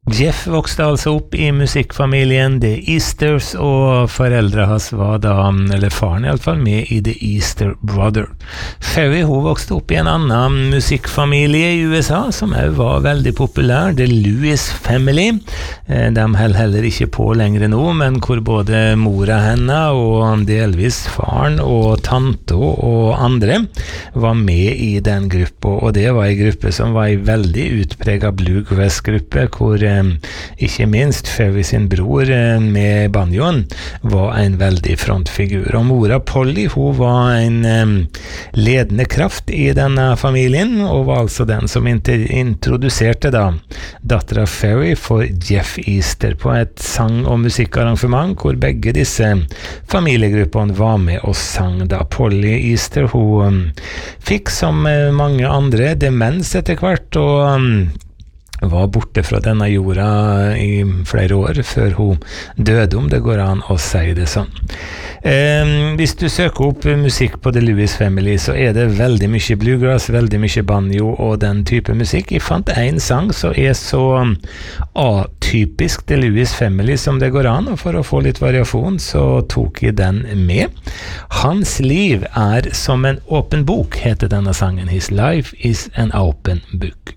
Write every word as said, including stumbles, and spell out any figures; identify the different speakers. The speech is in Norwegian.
Speaker 1: Jeff vokste altså opp i musikkfamilien The Easters, og foreldre hans var da, eller faren i alle fall, med i The Easter Brother. Ferry, hun vokste opp i en annen musikkfamilie i U S A, som også var veldig populær, The Lewis Family. De holder heller ikke på lenger nå, men hvor både mora henne og delvis faren og tante og andre var med i den gruppa, og det var en gruppe som var en veldig utpreget bluegrass-gruppe, hvor ikke minst Ferry sin bror med banjoen var en veldig frontfigur. Og mora Polly, hun var en um, ledende kraft i denne familien, og var altså den som introduserte da dattera Ferry for Jeff Easter på et sang- og musikkarrangement, hvor begge disse familiegruppene var med og sang da. Polly Easter, hun um, fikk som mange andre demens etter hvert, og um, var borte fra denne jorda i flere år før hun døde, om det går an å si det sånn. Eh, hvis du søker opp musikk på The Lewis Family, så er det veldig mye bluegrass, veldig mye banjo og den type musikk. Jeg fant en sang som er så atypisk The Lewis Family som det går an, og for å få litt variasjon så tok jeg den med. Hans liv er som en åpen bok, heter denne sangen. His life is an open book.